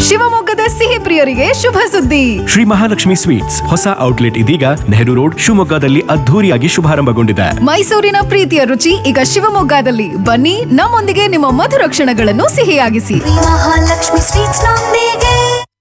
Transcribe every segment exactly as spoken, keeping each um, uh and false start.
ಶಿವಮೊಗ್ಗದ ಸಿಹಿ ಪ್ರಿಯರಿಗೆ ಶುಭ ಸುದ್ದಿ. ಶ್ರೀ ಮಹಾಲಕ್ಷ್ಮಿ ಸ್ವೀಟ್ಸ್ ಹೊಸ ಔಟ್ಲೆಟ್ ಇದೀಗ ನೆಹರು ರೋಡ್ ಶಿವಮೊಗ್ಗದಲ್ಲಿ ಅದ್ಧೂರಿಯಾಗಿ ಶುಭಾರಂಭಗೊಂಡಿದೆ. ಮೈಸೂರಿನ ಪ್ರೀತಿಯ ರುಚಿ ಈಗ ಶಿವಮೊಗ್ಗದಲ್ಲಿ. ಬನ್ನಿ, ನಮ್ಮೊಂದಿಗೆ ನಿಮ್ಮ ಮಧುರ ಕ್ಷಣಗಳನ್ನು ಸಿಹಿಯಾಗಿಸಿ. ಮಹಾಲಕ್ಷ್ಮಿ ಸ್ವೀಟ್ಸ್ ನೊಂದಿಗೆ.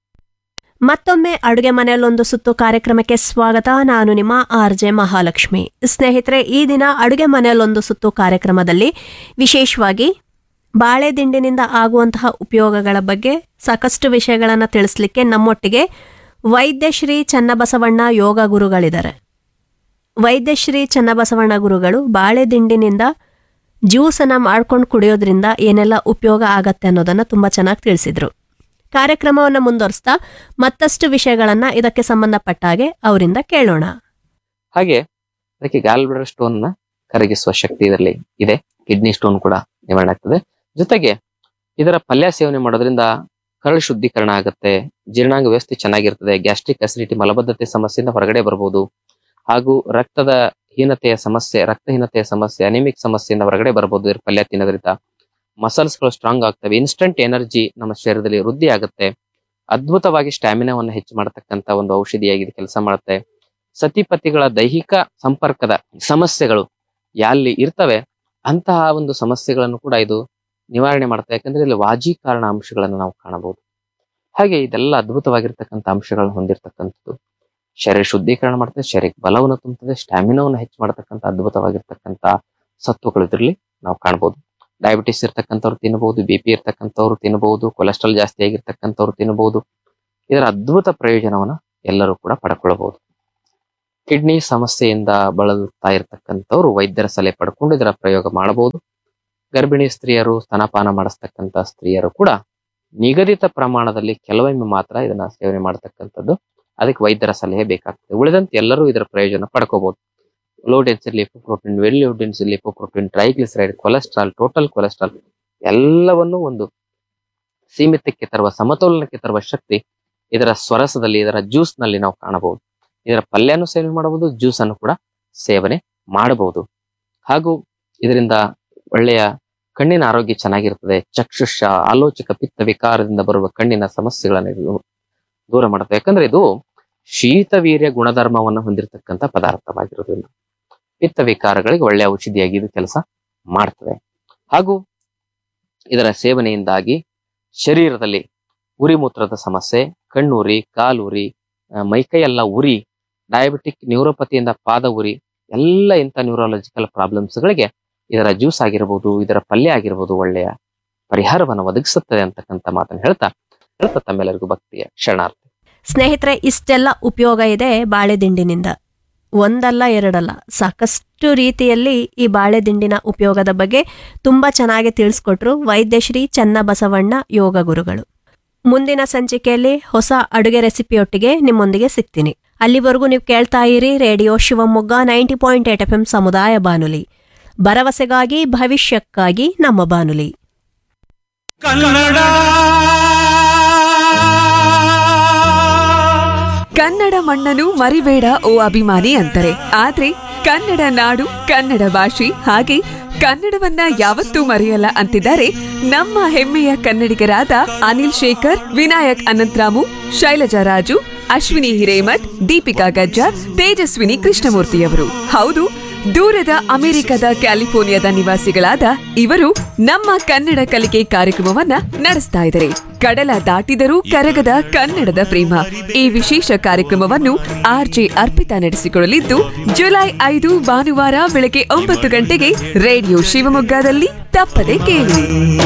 ಮತ್ತೊಮ್ಮೆ ಅಡುಗೆ ಮನೆಯಲ್ಲೊಂದು ಸುತ್ತು ಕಾರ್ಯಕ್ರಮಕ್ಕೆ ಸ್ವಾಗತ. ನಾನು ನಿಮ್ಮ ಆರ್ ಜೆ ಮಹಾಲಕ್ಷ್ಮಿ. ಸ್ನೇಹಿತರೆ, ಈ ದಿನ ಅಡುಗೆ ಮನೆಯಲ್ಲೊಂದು ಸುತ್ತು ಕಾರ್ಯಕ್ರಮದಲ್ಲಿ ವಿಶೇಷವಾಗಿ ಬಾಳೆ ದಿಂಡಿನಿಂದ ಆಗುವಂತಹ ಉಪಯೋಗಗಳ ಬಗ್ಗೆ ಸಾಕಷ್ಟು ವಿಷಯಗಳನ್ನು ತಿಳಿಸ್ಲಿಕ್ಕೆ ನಮ್ಮೊಟ್ಟಿಗೆ ವೈದ್ಯಶ್ರೀ ಚನ್ನಬಸವಣ್ಣ ಯೋಗ ಗುರುಗಳಿದ್ದಾರೆ. ವೈದ್ಯಶ್ರೀ ಚನ್ನಬಸವಣ್ಣ ಗುರುಗಳು ಬಾಳೆ ದಿಂಡಿನಿಂದ ಜ್ಯೂಸನ್ನು ಮಾಡ್ಕೊಂಡು ಕುಡಿಯೋದ್ರಿಂದ ಏನೆಲ್ಲ ಉಪಯೋಗ ಆಗತ್ತೆ ಅನ್ನೋದನ್ನು ತುಂಬ ಚೆನ್ನಾಗಿ ತಿಳಿಸಿದ್ರು. ಕಾರ್ಯಕ್ರಮವನ್ನು ಮುಂದುವರಿಸ್ತಾ ಮತ್ತಷ್ಟು ವಿಷಯಗಳನ್ನ ಇದಕ್ಕೆ ಸಂಬಂಧಪಟ್ಟ ಹಾಗೆ ಅವರಿಂದ ಕೇಳೋಣ. ಹಾಗೆ ಅದಕ್ಕೆ ಗಾಲ್ ಬ್ಲಾಡರ್ ಸ್ಟೋನ್ ನ ಕರಗಿಸುವ ಶಕ್ತಿ ಇದರಲ್ಲಿ ಇದೆ. ಕಿಡ್ನಿ ಸ್ಟೋನ್ ಕೂಡ ನಿವಾರಣೆ ಆಗ್ತದೆ. ಜೊತೆಗೆ ಇದರ ಪಲ್ಯ ಸೇವನೆ ಮಾಡೋದ್ರಿಂದ ಕರಳು ಶುದ್ಧೀಕರಣ ಆಗುತ್ತೆ, ಜೀರ್ಣಾಂಗ ವ್ಯವಸ್ಥೆ ಚೆನ್ನಾಗಿರ್ತದೆ, ಗ್ಯಾಸ್ಟ್ರಿಕ್ ಅಸಿಡಿಟಿ ಮಲಬದ್ಧತೆ ಸಮಸ್ಯೆಯಿಂದ ಹೊರಗಡೆ ಬರ್ಬೋದು, ಹಾಗೂ ರಕ್ತದ ಹೀನತೆಯ ಸಮಸ್ಯೆ ರಕ್ತಹೀನತೆಯ ಸಮಸ್ಯೆ ಅನಿಮಿಕ್ ಸಮಸ್ಯೆಯಿಂದ ಹೊರಗಡೆ ಬರ್ಬೋದು. ಇದರ ಪಲ್ಯ ತಿನ್ನೋದ್ರಿಂದ ಮಸಲ್ಸ್ಗಳು ಸ್ಟ್ರಾಂಗ್ ಆಗ್ತವೆ, ಇನ್ಸ್ಟಂಟ್ ಎನರ್ಜಿ ನಮ್ಮ ಶರೀರದಲ್ಲಿ ವೃದ್ಧಿ ಆಗುತ್ತೆ, ಅದ್ಭುತವಾಗಿ ಸ್ಟ್ಯಾಮಿನಾವನ್ನು ಹೆಚ್ಚು ಮಾಡತಕ್ಕಂತ ಒಂದು ಔಷಧಿಯಾಗಿ ಕೆಲಸ ಮಾಡುತ್ತೆ. ಸತಿಪತಿಗಳ ದೈಹಿಕ ಸಂಪರ್ಕದ ಸಮಸ್ಯೆಗಳು ಎಲ್ಲಿ ಇರ್ತವೆ ಅಂತಹ ಒಂದು ಸಮಸ್ಯೆಗಳನ್ನು ಕೂಡ ಇದು ನಿವಾರಣೆ ಮಾಡುತ್ತೆ. ಯಾಕಂದ್ರೆ ಇಲ್ಲಿ ವಾಜೀಕಾರಣ ಅಂಶಗಳನ್ನು ನಾವು ಕಾಣಬಹುದು. ಹಾಗೆ ಇದೆಲ್ಲ ಅದ್ಭುತವಾಗಿರ್ತಕ್ಕಂಥ ಅಂಶಗಳನ್ನು ಹೊಂದಿರತಕ್ಕಂಥದ್ದು. ಶರೀರ ಶುದ್ಧೀಕರಣ ಮಾಡ್ತದೆ, ಶರೀರಕ್ಕೆ ಬಲವನ್ನು ತುಂಬುತ್ತದೆ, ಸ್ಟ್ಯಾಮಿನಾವನ್ನು ಹೆಚ್ಚು ಮಾಡತಕ್ಕಂಥ ಅದ್ಭುತವಾಗಿರ್ತಕ್ಕಂಥ ಸತ್ವಗಳು ಇದರಲ್ಲಿ ನಾವು ಕಾಣಬಹುದು. ಡಯಾಬಿಟಿಸ್ ಇರ್ತಕ್ಕಂಥವ್ರು ತಿನ್ನಬಹುದು, ಬಿ ಪಿ ಇರ್ತಕ್ಕಂಥವ್ರು ತಿನ್ನಬಹುದು, ಕೊಲೆಸ್ಟ್ರಾಲ್ ಜಾಸ್ತಿ ಆಗಿರ್ತಕ್ಕಂಥವ್ರು ತಿನ್ನಬಹುದು. ಇದರ ಅದ್ಭುತ ಪ್ರಯೋಜನವನ್ನ ಎಲ್ಲರೂ ಕೂಡ ಪಡ್ಕೊಳ್ಬಹುದು. ಕಿಡ್ನಿ ಸಮಸ್ಯೆಯಿಂದ ಬಳಲುತ್ತಾ ಇರತಕ್ಕಂಥವ್ರು ವೈದ್ಯರ ಸಲಹೆ ಪಡ್ಕೊಂಡು ಇದರ ಪ್ರಯೋಗ ಮಾಡಬಹುದು. ಗರ್ಭಿಣಿ ಸ್ತ್ರೀಯರು, ಸ್ತನಪಾನ ಮಾಡಿಸ್ತಕ್ಕಂಥ ಸ್ತ್ರೀಯರು ಕೂಡ ನಿಗದಿತ ಪ್ರಮಾಣದಲ್ಲಿ ಕೆಲವೊಮ್ಮೆ ಮಾತ್ರ ಇದನ್ನ ಸೇವನೆ ಮಾಡತಕ್ಕಂಥದ್ದು. ಅದಕ್ಕೆ ವೈದ್ಯರ ಸಲಹೆ ಬೇಕಾಗ್ತದೆ. ಉಳಿದಂತೆ ಎಲ್ಲರೂ ಇದರ ಪ್ರಯೋಜನ ಪಡ್ಕೋಬಹುದು. Low density lipoprotein, very low density lipoprotein, triglyceride, cholesterol, total cholesterol ಎಲ್ಲವನ್ನು ಒಂದು ಸೀಮಿತಕ್ಕೆ ತರುವ, ಸಮತೋಲನಕ್ಕೆ ತರುವ ಶಕ್ತಿ ಇದರ ಸ್ವರಸದಲ್ಲಿ, ಇದರ ಜ್ಯೂಸ್ ನಲ್ಲಿ ನಾವು ಕಾಣಬಹುದು. ಇದರ ಪಲ್ಯನೂ ಸೇವನೆ ಮಾಡಬಹುದು, ಜ್ಯೂಸ್ ಅನ್ನು ಕೂಡ ಸೇವನೆ ಮಾಡಬಹುದು. ಹಾಗೂ ಇದರಿಂದ ಒಳ್ಳೆಯ ಕಣ್ಣಿನ ಆರೋಗ್ಯ ಚೆನ್ನಾಗಿರ್ತದೆ. ಚಕ್ಷುಷ, ಆಲೋಚಕ ಪಿತ್ತ ವಿಕಾರದಿಂದ ಬರುವ ಕಣ್ಣಿನ ಸಮಸ್ಯೆಗಳನ್ನು ಇದು ದೂರ ಮಾಡುತ್ತೆ. ಯಾಕಂದ್ರೆ ಇದು ಶೀತವೀರ್ಯ ಗುಣಧರ್ಮವನ್ನು ಹೊಂದಿರತಕ್ಕಂಥ ಪದಾರ್ಥವಾಗಿರೋದ್ರಿಂದ ಪಿತ್ತ ವಿಕಾರಗಳಿಗೆ ಒಳ್ಳೆಯ ಔಷಧಿಯಾಗಿ ಇದು ಕೆಲಸ ಮಾಡ್ತದೆ. ಹಾಗೂ ಇದರ ಸೇವನೆಯಿಂದಾಗಿ ಶರೀರದಲ್ಲಿ ಉರಿ ಮೂತ್ರದ ಸಮಸ್ಯೆ, ಕಣ್ಣುರಿ, ಕಾಲುರಿ, ಮೈಕೈಯೆಲ್ಲ ಉರಿ, ಡಯಾಬಿಟಿಕ್ ನ್ಯೂರೋಪತಿಯಿಂದ ಪಾದ ಉರಿ, ಎಲ್ಲ ಇಂಥ ನ್ಯೂರಾಲಜಿಕಲ್ ಪ್ರಾಬ್ಲಮ್ಸ್ ಗಳಿಗೆ ಇದರ ಜ್ಯೂಸ್ ಆಗಿರ್ಬೋದು, ಇದರ ಪಲ್ಯ ಆಗಿರ್ಬೋದು ಒಳ್ಳೆಯ ಪರಿಹಾರವನ್ನು ಒದಗಿಸುತ್ತದೆ ಅಂತಕ್ಕಂಥ ಮಾತನ್ನು ಹೇಳ್ತಾ ಹೇಳ್ತಾ ತಮ್ಮೆಲ್ಲರಿಗೂ ಭಕ್ತಿಯ ಶರಣಾರ್ಥಿ. ಸ್ನೇಹಿತರೆ, ಇಷ್ಟೆಲ್ಲ ಉಪಯೋಗ ಇದೆ ಬಾಳೆ ದಿಂಡಿನಿಂದ. ಒಂದಲ್ಲ ಎರಡಲ್ಲ, ಸಾಕಷ್ಟು ರೀತಿಯಲ್ಲಿ ಈ ಬಾಳೆ ದಿಂಡಿನ ಉಪಯೋಗದ ಬಗ್ಗೆ ತುಂಬಾ ಚೆನ್ನಾಗಿ ತಿಳಿಸ್ಕೊಟ್ರು ವೈದ್ಯಶ್ರೀ ಚನ್ನಬಸವಣ್ಣ ಯೋಗ ಗುರುಗಳು. ಮುಂದಿನ ಸಂಚಿಕೆಯಲ್ಲಿ ಹೊಸ ಅಡುಗೆ ರೆಸಿಪಿಯೊಟ್ಟಿಗೆ ನಿಮ್ಮೊಂದಿಗೆ ಸಿಗ್ತೀನಿ. ಅಲ್ಲಿವರೆಗೂ ನೀವು ಕೇಳ್ತಾ ಇರಿ radio Shivamogga ninety point eight F M ಸಮುದಾಯ ಬಾನುಲಿ. ಭರವಸೆಗಾಗಿ ಭವಿಷ್ಯಕ್ಕಾಗಿ ನಮ್ಮ ಬಾನುಲಿ. ಕನ್ನಡ ಕನ್ನಡ ಮಣ್ಣನ್ನು ಮರಿಬೇಡ ಓ ಅಭಿಮಾನಿ ಅಂತಾರೆ. ಆದ್ರೆ ಕನ್ನಡ ನಾಡು, ಕನ್ನಡ ಭಾಷೆ, ಹಾಗೆ ಕನ್ನಡವನ್ನ ಯಾವತ್ತೂ ಮರೆಯಲ್ಲ ಅಂತಿದ್ದಾರೆ ನಮ್ಮ ಹೆಮ್ಮೆಯ ಕನ್ನಡಿಗರಾದ ಅನಿಲ್ ಶೇಖರ್, ವಿನಾಯಕ್ ಅನಂತರಾಮು, ಶೈಲಜಾ ರಾಜು, ಅಶ್ವಿನಿ ಹಿರೇಮಠ್, ದೀಪಿಕಾ ಗಜ್ಜಾರ್, ತೇಜಸ್ವಿನಿ ಕೃಷ್ಣಮೂರ್ತಿಯವರು. ಹೌದು, ದೂರದ ಅಮೆರಿಕದ ಕ್ಯಾಲಿಫೋರ್ನಿಯಾದ ನಿವಾಸಿಗಳಾದ ಇವರು ನಮ್ಮ ಕನ್ನಡ ಕಲಿಕೆ ಕಾರ್ಯಕ್ರಮವನ್ನ ನಡೆಸ್ತಾ ಇದ್ದಾರೆ. ಕಡಲ ದಾಟಿದರೂ ಕರಗದ ಕನ್ನಡದ ಪ್ರೇಮ ಈ ವಿಶೇಷ ಕಾರ್ಯಕ್ರಮವನ್ನು ಆರ್ ಜೆ ಅರ್ಪಿತಾ ನಡೆಸಿಕೊಳ್ಳಲಿದ್ದು, ಜುಲೈ ಐದು ಭಾನುವಾರ ಬೆಳಗ್ಗೆ ಒಂಬತ್ತು ಗಂಟೆಗೆ ರೇಡಿಯೋ ಶಿವಮೊಗ್ಗದಲ್ಲಿ ತಪ್ಪದೆ ಕೇಳಿ.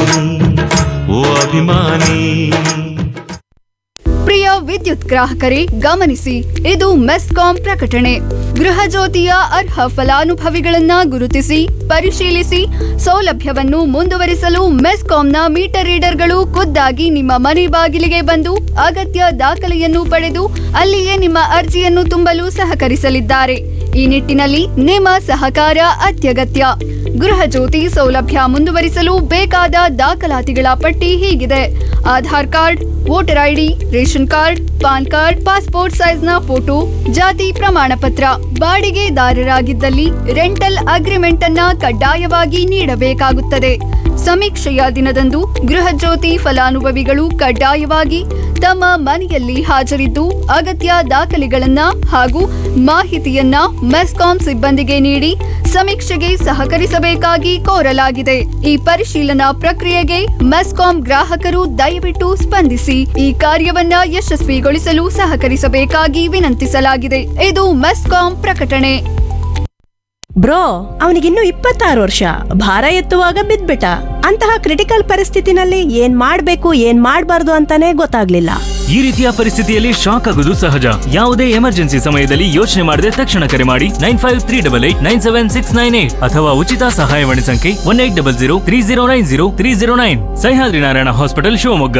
ಪ್ರಿಯ ವಿದ್ಯುತ್ ಗ್ರಾಹಕರೇ ಗಮನಿಸಿ, ಇದು ಮೆಸ್ಕಾಂ ಪ್ರಕಟಣೆ. ಗೃಹ ಜ್ಯೋತಿಯ ಅರ್ಹ ಫಲಾನುಭವಿಗಳನ್ನ ಗುರುತಿಸಿ, ಪರಿಶೀಲಿಸಿ, ಸೌಲಭ್ಯವನ್ನು ಮುಂದುವರಿಸಲು ಮೆಸ್ಕಾಂನ ಮೀಟರ್ ರೀಡರ್ಗಳು ಖುದ್ದಾಗಿ ನಿಮ್ಮ ಮನೆ ಬಾಗಿಲಿಗೆ ಬಂದು ಅಗತ್ಯ ದಾಖಲೆಯನ್ನು ಪಡೆದು ಅಲ್ಲಿಯೇ ನಿಮ್ಮ ಅರ್ಜಿಯನ್ನು ತುಂಬಲು ಸಹಕರಿಸಲಿದ್ದಾರೆ. ಈ ನಿಟ್ಟಿನಲ್ಲಿ ನಿಮ್ಮ ಸಹಕಾರ ಅತ್ಯಗತ್ಯ. ಗೃಹ ಜ್ಯೋತಿ ಸೌಲಭ್ಯ ಮುಂದುವರಿಸಲು ಬೇಕಾದ ದಾಖಲಾತಿಗಳ ಪಟ್ಟಿ ಹೀಗಿದೆ: Aadhaar card, voter ID, ration card, PAN card, passport ಸೈಜ್ನ photo, ಜಾತಿ ಪ್ರಮಾಣ ಪತ್ರ. ಬಾಡಿಗೆದಾರರಾಗಿದ್ದಲ್ಲಿ ರೆಂಟಲ್ ಅಗ್ರಿಮೆಂಟ್ ಅನ್ನ ಕಡ್ಡಾಯವಾಗಿ ನೀಡಬೇಕಾಗುತ್ತದೆ. ಸಮೀಕ್ಷೆಯ ದಿನದಂದು ಗೃಹ ಜ್ಯೋತಿ ಫಲಾನುಭವಿಗಳು ಕಡ್ಡಾಯವಾಗಿ ತಮ್ಮ ಮನೆಯಲ್ಲಿ ಹಾಜರಿದ್ದು ಅಗತ್ಯ ದಾಖಲೆಗಳನ್ನ ಹಾಗೂ ಮಾಹಿತಿಯನ್ನ ಮೆಸ್ಕಾಂ ಸಿಬ್ಬಂದಿಗೆ ನೀಡಿ ಸಮೀಕ್ಷೆಗೆ ಸಹಕರಿಸಬೇಕಾಗಿ ಕೋರಲಾಗಿದೆ. ಈ ಪರಿಶೀಲನಾ ಪ್ರಕ್ರಿಯೆಗೆ ಮೆಸ್ಕಾಂ ಗ್ರಾಹಕರು ದಯವಿಟ್ಟು ಸ್ಪಂದಿಸಿ ಈ ಕಾರ್ಯವನ್ನ ಯಶಸ್ವಿಗೊಳಿಸಲು ಸಹಕರಿಸಬೇಕಾಗಿ ವಿನಂತಿಸಲಾಗಿದೆ. ಇದು ಮೆಸ್ಕಾಂ ಪ್ರಕಟಣೆ. ಬ್ರೋ, ಅವನಿಗಿನ್ನು ಇಪ್ಪತ್ತಾರು ವರ್ಷ, ಭಾರ ಎತ್ತುವಾಗ ಬಿದ್ಬಿಟ್ಟ. ಅಂತಹ ಕ್ರಿಟಿಕಲ್ ಪರಿಸ್ಥಿತಿನಲ್ಲಿ ಏನ್ ಮಾಡ್ಬೇಕು ಏನ್ ಮಾಡ್ಬಾರ್ದು ಅಂತಾನೆ ಗೊತ್ತಾಗ್ಲಿಲ್ಲ. ಈ ರೀತಿಯ ಪರಿಸ್ಥಿತಿಯಲ್ಲಿ ಶಾಕ್ ಆಗುವುದು ಸಹಜ. ಯಾವುದೇ ಎಮರ್ಜೆನ್ಸಿ ಸಮಯದಲ್ಲಿ ಯೋಚನೆ ಮಾಡದೆ ತಕ್ಷಣ ಕರೆ ಮಾಡಿ nine five three double eight nine seven six nine eight ಅಥವಾ ಉಚಿತ ಸಹಾಯವಾಣಿ ಸಂಖ್ಯೆ one eight double zero three zero nine zero three zero nine. Sahyadri Narayana hospital, Shivamogga.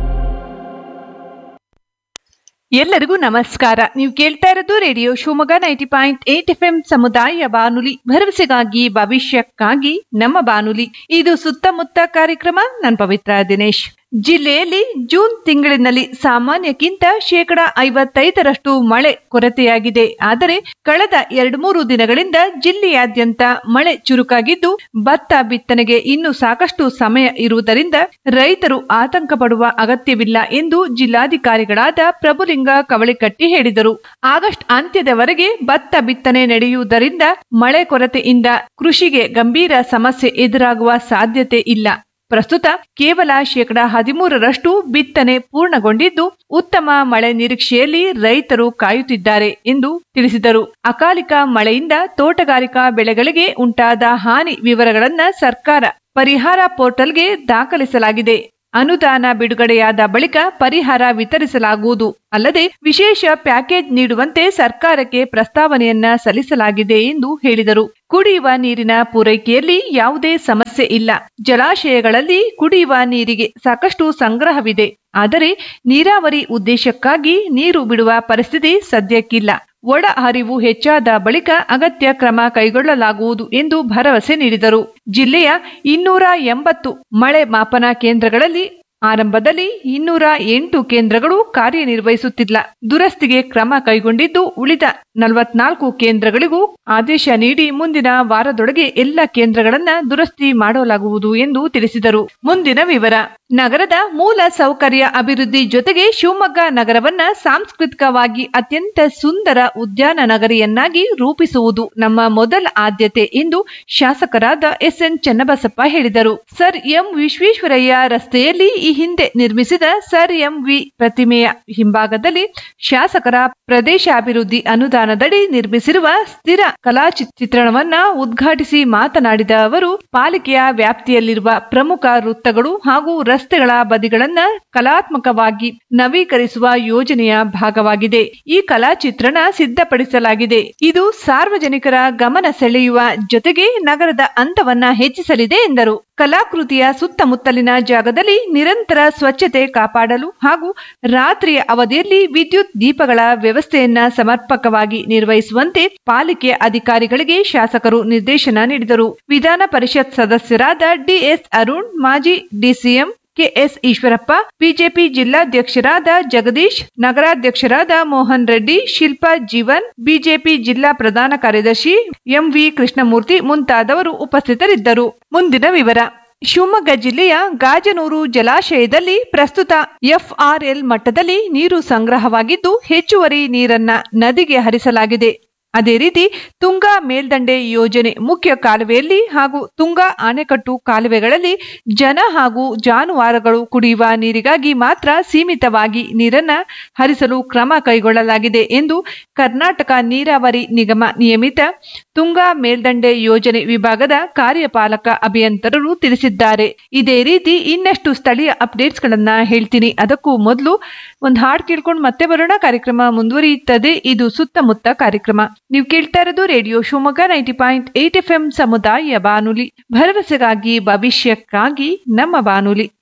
ಎಲ್ಲರಿಗೂ ನಮಸ್ಕಾರ. ನೀವು ಕೇಳ್ತಾ ಇರೋದು radio Shivamogga ninety point eight F M ಸಮುದಾಯ ಬಾನುಲಿ, ಭರವಸೆಗಾಗಿ ಭವಿಷ್ಯಕ್ಕಾಗಿ ನಮ್ಮ ಬಾನುಲಿ. ಇದು ಸುತ್ತಮುತ್ತ ಕಾರ್ಯಕ್ರಮ. ನಾನು ಪವಿತ್ರ ದಿನೇಶ್. ಜಿಲ್ಲೆಯಲ್ಲಿ ಜೂನ್ ತಿಂಗಳಿನಲ್ಲಿ ಸಾಮಾನ್ಯಕ್ಕಿಂತ ಶೇಕಡ ಐವತ್ತೈದರಷ್ಟು ಮಳೆ ಕೊರತೆಯಾಗಿದೆ. ಆದರೆ ಕಳೆದ ಎರಡು ಮೂರು ದಿನಗಳಿಂದ ಜಿಲ್ಲೆಯಾದ್ಯಂತ ಮಳೆ ಚುರುಕಾಗಿದ್ದು ಭತ್ತ ಬಿತ್ತನೆಗೆ ಇನ್ನು ಸಾಕಷ್ಟು ಸಮಯ ಇರುವುದರಿಂದ ರೈತರು ಆತಂಕ ಪಡುವ ಅಗತ್ಯವಿಲ್ಲ ಎಂದು ಜಿಲ್ಲಾಧಿಕಾರಿಗಳಾದ ಪ್ರಭುಲಿಂಗ ಕವಳಿಕಟ್ಟಿ ಹೇಳಿದರು. ಆಗಸ್ಟ್ ಅಂತ್ಯದವರೆಗೆ ಭತ್ತ ಬಿತ್ತನೆ ನಡೆಯುವುದರಿಂದ ಮಳೆ ಕೊರತೆಯಿಂದ ಕೃಷಿಗೆ ಗಂಭೀರ ಸಮಸ್ಯೆ ಎದುರಾಗುವ ಸಾಧ್ಯತೆ ಇಲ್ಲ. ಪ್ರಸ್ತುತ ಕೇವಲ ಶೇಕಡ ಹದಿಮೂರರಷ್ಟು ಬಿತ್ತನೆ ಪೂರ್ಣಗೊಂಡಿದ್ದು ಉತ್ತಮ ಮಳೆ ನಿರೀಕ್ಷೆಯಲ್ಲಿ ರೈತರು ಕಾಯುತ್ತಿದ್ದಾರೆ ಎಂದು ತಿಳಿಸಿದರು. ಅಕಾಲಿಕ ಮಳೆಯಿಂದ ತೋಟಗಾರಿಕಾ ಬೆಳೆಗಳಿಗೆ ಉಂಟಾದ ಹಾನಿ ವಿವರಗಳನ್ನು ಸರ್ಕಾರ ಪರಿಹಾರ ಪೋರ್ಟಲ್ಗೆ ದಾಖಲಿಸಲಾಗಿದೆ. ಅನುದಾನ ಬಿಡುಗಡೆಯಾದ ಬಳಿಕ ಪರಿಹಾರ ವಿತರಿಸಲಾಗುವುದು. ಅಲ್ಲದೆ ವಿಶೇಷ ಪ್ಯಾಕೇಜ್ ನೀಡುವಂತೆ ಸರ್ಕಾರಕ್ಕೆ ಪ್ರಸ್ತಾವನೆಯನ್ನ ಸಲ್ಲಿಸಲಾಗಿದೆ ಎಂದು ಹೇಳಿದರು. ಕುಡಿಯುವ ನೀರಿನ ಪೂರೈಕೆಯಲ್ಲಿ ಯಾವುದೇ ಸಮಸ್ಯೆ ಇಲ್ಲ. ಜಲಾಶಯಗಳಲ್ಲಿ ಕುಡಿಯುವ ನೀರಿಗೆ ಸಾಕಷ್ಟು ಸಂಗ್ರಹವಿದೆ. ಆದರೆ ನೀರಾವರಿ ಉದ್ದೇಶಕ್ಕಾಗಿ ನೀರು ಬಿಡುವ ಪರಿಸ್ಥಿತಿ ಸದ್ಯಕ್ಕಿಲ್ಲ. ಒಳ ಹರಿವು ಹೆಚ್ಚಾದ ಬಳಿಕ ಅಗತ್ಯ ಕ್ರಮ ಕೈಗೊಳ್ಳಲಾಗುವುದು ಎಂದು ಭರವಸೆ ನೀಡಿದರು. ಜಿಲ್ಲೆಯ ಇನ್ನೂರ ಎಂಬತ್ತು ಮಳೆ ಮಾಪನ ಕೇಂದ್ರಗಳಲ್ಲಿ ಆರಂಭದಲ್ಲಿ ಇನ್ನೂರ ಎಂಟು ಕೇಂದ್ರಗಳು ಕಾರ್ಯನಿರ್ವಹಿಸುತ್ತಿಲ್ಲ. ದುರಸ್ತಿಗೆ ಕ್ರಮ ಕೈಗೊಂಡಿದ್ದು ಉಳಿದ ನಲವತ್ನಾಲ್ಕು ಕೇಂದ್ರಗಳಿಗೂ ಆದೇಶ ನೀಡಿ ಮುಂದಿನ ವಾರದೊಳಗೆ ಎಲ್ಲ ಕೇಂದ್ರಗಳನ್ನ ದುರಸ್ತಿ ಮಾಡಲಾಗುವುದು ಎಂದು ತಿಳಿಸಿದರು. ಮುಂದಿನ ವಿವರ. ನಗರದ ಮೂಲ ಸೌಕರ್ಯ ಅಭಿವೃದ್ಧಿ ಜೊತೆಗೆ ಶಿವಮೊಗ್ಗ ನಗರವನ್ನ ಸಾಂಸ್ಕೃತಿಕವಾಗಿ ಅತ್ಯಂತ ಸುಂದರ ಉದ್ಯಾನ ನಗರಿಯನ್ನಾಗಿ ರೂಪಿಸುವುದು ನಮ್ಮ ಮೊದಲ ಆದ್ಯತೆ ಎಂದು ಶಾಸಕರಾದ ಎಸ್ ಎನ್ ಚನ್ನಬಸಪ್ಪ ಹೇಳಿದರು. ಸರ್ ಎಂ ವಿಶ್ವೇಶ್ವರಯ್ಯ ರಸ್ತೆಯಲ್ಲಿ ಈ ಹಿಂದೆ ನಿರ್ಮಿಸಿದ ಸರ್ ಎಂ ವಿ ಪ್ರತಿಮೆಯ ಹಿಂಭಾಗದಲ್ಲಿ ಶಾಸಕರ ಪ್ರದೇಶಾಭಿವೃದ್ಧಿ ಅನುದಾನದಡಿ ನಿರ್ಮಿಸಿರುವ ಸ್ಥಿರ ಕಲಾ ಚಿತ್ರಣವನ್ನ ಉದ್ಘಾಟಿಸಿ ಮಾತನಾಡಿದ ಅವರು, ಪಾಲಿಕೆಯ ವ್ಯಾಪ್ತಿಯಲ್ಲಿರುವ ಪ್ರಮುಖ ವೃತ್ತಗಳು ಹಾಗೂ ರಸ್ತೆಗಳ ಬದಿಗಳನ್ನ ಕಲಾತ್ಮಕವಾಗಿ ನವೀಕರಿಸುವ ಯೋಜನೆಯ ಭಾಗವಾಗಿದೆ. ಈ ಕಲಾ ಚಿತ್ರಣ ಸಿದ್ಧಪಡಿಸಲಾಗಿದೆ. ಇದು ಸಾರ್ವಜನಿಕರ ಗಮನ ಸೆಳೆಯುವ ಜೊತೆಗೆ ನಗರದ ಅಂತವನ್ನ ಹೆಚ್ಚಿಸಲಿದೆ ಎಂದರು. ಕಲಾಕೃತಿಯ ಸುತ್ತಮುತ್ತಲಿನ ಜಾಗದಲ್ಲಿ ನಿರಂತರ ಸ್ವಚ್ಛತೆ ಕಾಪಾಡಲು ಹಾಗೂ ರಾತ್ರಿಯ ಅವಧಿಯಲ್ಲಿ ವಿದ್ಯುತ್ ದೀಪಗಳ ವ್ಯವಸ್ಥೆಯನ್ನ ಸಮರ್ಪಕವಾಗಿ ನಿರ್ವಹಿಸುವಂತೆ ಪಾಲಿಕೆ ಅಧಿಕಾರಿಗಳಿಗೆ ಶಾಸಕರು ನಿರ್ದೇಶನ ನೀಡಿದರು. ವಿಧಾನ ಪರಿಷತ್ ಸದಸ್ಯರಾದ ಡಿಎಸ್ ಅರುಣ್, ಮಾಜಿ DCM KS Eshwarappa, BJP ಜಿಲ್ಲಾಧ್ಯಕ್ಷರಾದ Jagadish, ನಗರಾಧ್ಯಕ್ಷರಾದ Mohan Reddy, Shilpa Jeevan, BJP ಜಿಲ್ಲಾ ಪ್ರಧಾನ ಕಾರ್ಯದರ್ಶಿ ಎಂವಿ ಕೃಷ್ಣಮೂರ್ತಿ ಮುಂತಾದವರು ಉಪಸ್ಥಿತರಿದ್ದರು. ಮುಂದಿನ ವಿವರ. ಶಿವಮೊಗ್ಗ ಜಿಲ್ಲೆಯ ಗಾಜನೂರು ಜಲಾಶಯದಲ್ಲಿ ಪ್ರಸ್ತುತ ಎಫ್ಆರ್ಎಲ್ ಮಟ್ಟದಲ್ಲಿ ನೀರು ಸಂಗ್ರಹವಾಗಿದ್ದು ಹೆಚ್ಚುವರಿ ನೀರನ್ನ ನದಿಗೆ ಹರಿಸಲಾಗಿದೆ. ಅದೇ ರೀತಿ ತುಂಗಾ ಮೇಲ್ದಂಡೆ ಯೋಜನೆ ಮುಖ್ಯ ಕಾಲುವೆಯಲ್ಲಿ ಹಾಗೂ ತುಂಗಾ ಆಣೆಕಟ್ಟು ಕಾಲುವೆಗಳಲ್ಲಿ ಜನ ಹಾಗೂ ಜಾನುವಾರುಗಳು ಕುಡಿಯುವ ನೀರಿಗಾಗಿ ಮಾತ್ರ ಸೀಮಿತವಾಗಿ ನೀರನ್ನ ಹರಿಸಲು ಕ್ರಮ ಕೈಗೊಳ್ಳಲಾಗಿದೆ ಎಂದು ಕರ್ನಾಟಕ ನೀರಾವರಿ ನಿಗಮ ನಿಯಮಿತ ತುಂಗಾ ಮೇಲ್ದಂಡೆ ಯೋಜನೆ ವಿಭಾಗದ ಕಾರ್ಯಪಾಲಕ ಅಭಿಯಂತರರು ತಿಳಿಸಿದ್ದಾರೆ. ಇದೇ ರೀತಿ ಇನ್ನಷ್ಟು ಸ್ಥಳೀಯ ಅಪ್ಡೇಟ್ಸ್ ಗಳನ್ನ ಹೇಳ್ತೀನಿ. ಅದಕ್ಕೂ ಮೊದಲು ಒಂದು ಹಾಡು ಕೇಳ್ಕೊಂಡು ಮತ್ತೆ ಬರೋಣ. ಕಾರ್ಯಕ್ರಮ ಮುಂದುವರಿಯುತ್ತದೆ. ಇದು ಸುತ್ತಮುತ್ತ ಕಾರ್ಯಕ್ರಮ. ನೀವು ಕೇಳ್ತಾ ಇರೋದು radio Shivamogga ninety point eight F M ಸಮುದಾಯ ಬಾನುಲಿ, ಭರವಸೆಗಾಗಿ ಭವಿಷ್ಯಕ್ಕಾಗಿ ನಮ್ಮ ಬಾನುಲಿ.